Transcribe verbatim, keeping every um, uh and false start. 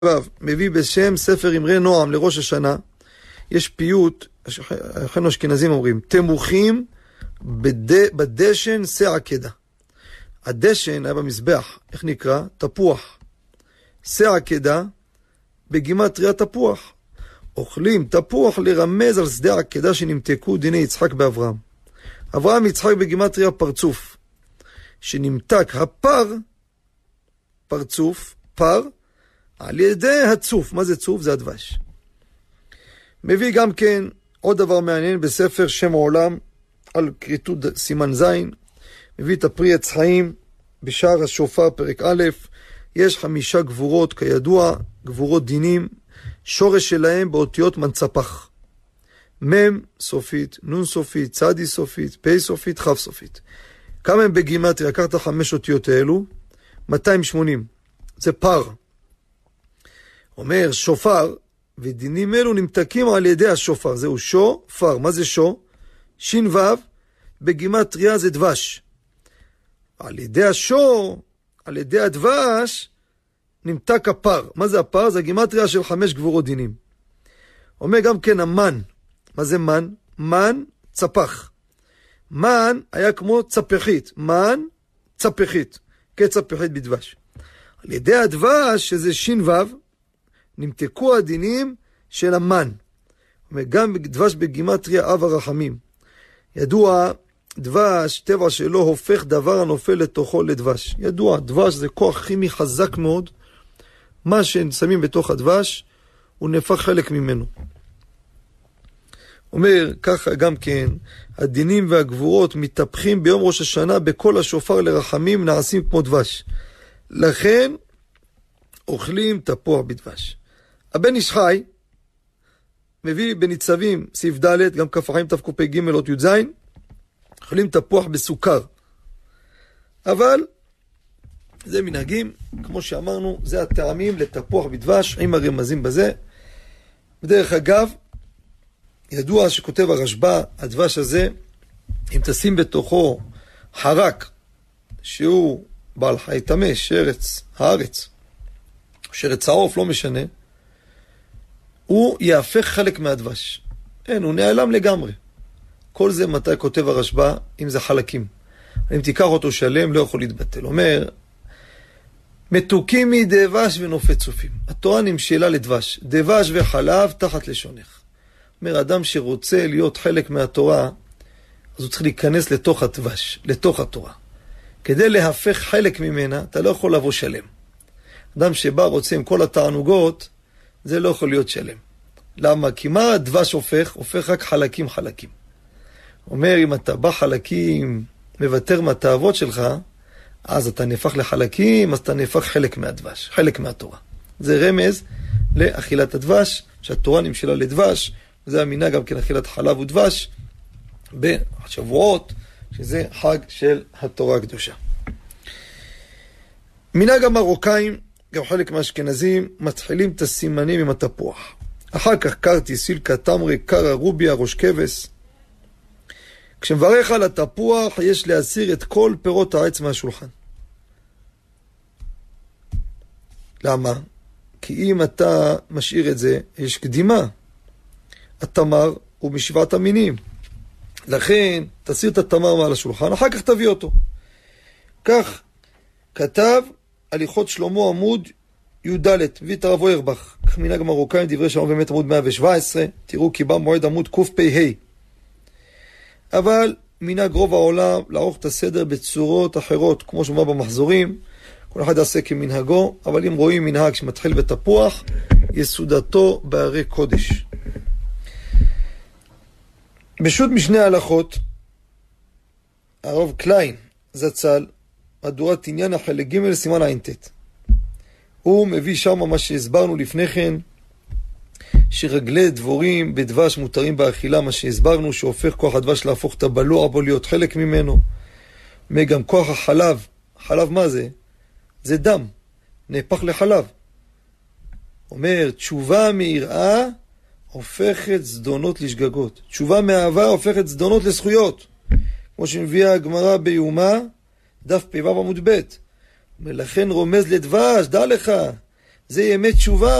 מביא בשם ספר אמרי נועם לראש השנה. יש פיוט, אחינו אשכנזים אומרים, תמוכים בד... בדשן שא עקדה. הדשן היה במזבח, איך נקרא? תפוח. שא עקדה בגימטריה תפוח. אוכלים תפוח לרמז על שדה עקדה שנמתקו דיני יצחק באברהם. אברהם יצחק בגימטריה פרצוף. שנמתק הפר, פרצוף, פר, על ידי הצוף. מה זה צוף? זה הדבש. מביא גם כן עוד דבר מעניין בספר שם העולם על כריתות סימן זין. מביא את הפרי עץ חיים בשער השופר פרק א'. יש חמישה גבורות כידוע, גבורות דינים, שורש שלהם באותיות מנצפח. מם סופית, נון סופית, צדי סופית, פי סופית, חף סופית. כמה הם בגימטריה? לקחת חמש אותיות האלו, מאתיים ושמונים. זה פר. אומר שופר, ודינים אלו נמתקים על ידי השופר. זהו שופר. מה זה שו? שין וו, בגימטריה זה דבש. על ידי השו, על ידי הדבש, נמתק הפר. מה זה הפר? זה הגימטריה של חמש גבורות דינים. אומר גם כן המן. מה זה מן? מן צפח. מן היה כמו צפחית. מן צפחית. כצפחית בדבש. על ידי הדבש, שזה שין וו, נמתקו הדינים של המן. אומר גם דבש בגימטריה אב הרחמים. ידוע, דבש, טבע שלו הופך דבר הנופל לתוכו לדבש. ידוע, דבש זה כוח כימי חזק מאוד. מה ששמים בתוך הדבש, הוא נהפך חלק ממנו. אומר, ככה גם כן, הדינים והגבורות מתהפכים ביום ראש השנה בכל השופר לרחמים נעשים כמו דבש. לכן, אוכלים תפוח בדבש. הבן איש חי, מביא בניצבים סעיף ד' גם כפחיים תקפ"ג ג' אות י"ז, אוכלים תפוח בסוכר. אבל זה מנהגים, כמו שאמרנו, זה הטעמים לתפוח בדבש, עם הרמזים בזה. בדרך אגב, ידוע שכותב הרשב"א, הדבש הזה, אם תשים בתוכו חרק, שהוא בעל חי טמא, שרץ הארץ, שרץ העוף, לא משנה, הוא יהפך חלק מהדבש. אין, הוא נעלם לגמרי. כל זה מתי כותב הרשב"א, אם זה חלקים. אם תיקח אותו שלם, לא יכול להתבטל. אומר, מתוקים מדבש ונופי צופים. התורה נמשלה לדבש. דבש וחלב תחת לשונך. אומר, אדם שרוצה להיות חלק מהתורה, אז הוא צריך להיכנס לתוך הדבש, לתוך התורה. כדי להפך חלק ממנה, אתה לא יכול לבוא שלם. אדם שבא רוצה עם כל התענוגות, זה לא יכול להיות שלם. למה? כי מה הדבש הופך? הופך רק חלקים חלקים. אומר, אם אתה בא חלקים, מוותר מהתאוות שלך, אז אתה נהפך לחלקים, אז אתה נהפך חלק מהדבש, חלק מהתורה. זה רמז לאכילת הדבש, שהתורה נמשלה לדבש, זה המינה גם כן אכילת חלב ודבש, בשבועות, שזה חג של התורה הקדושה. מנהג המרוקאים, גם חלק מהאשכנזים, מתחילים את הסימנים עם התפוח. אחר כך קרתי, סילקה, תמרי, קרה, רוביה, ראש כבש. כשמברך על התפוח, יש להסיר את כל פירות העץ מהשולחן. למה? כי אם אתה משאיר את זה, יש קדימה. התמר הוא משבעת המינים. לכן, תסיר את התמר מעל השולחן, אחר כך תביא אותו. כך כתב הליכות שלמה עמוד י"ד, וית הרב אוירבך. כך מנהג מרוקאים, דברי שלום באמת עמוד מאה שבע עשרה, תראו כי בא מועד עמוד קפ"ה. אבל מנהג רוב העולם לערוך את הסדר בצורות אחרות, כמו שאומר במחזורים, כל אחד יעשה כמנהגו, אבל אם רואים מנהג שמתחיל בתפוח, יסודתו בהרי קודש. בשו"ת משנה ההלכות, הרב קליין זצ"ל, מהדורת עניין החלק ג' סימן ע"ט. הוא מביא שם מה שהסברנו לפני כן, שרגלי דבורים בדבש מותרים באכילה, מה שהסברנו שהופך כוח הדבש להפוך את הבלוע בו להיות חלק ממנו. וגם כוח החלב, חלב מה זה? זה דם, נהפך לחלב. אומר, תשובה מיראה הופכת זדונות לשגגות. תשובה מאהבה הופכת זדונות לזכויות. כמו שמביאה הגמרא ביומה, דף פ"ו עמוד ב'. ולכן רומז לדבש, דע לך, זה ימי תשובה.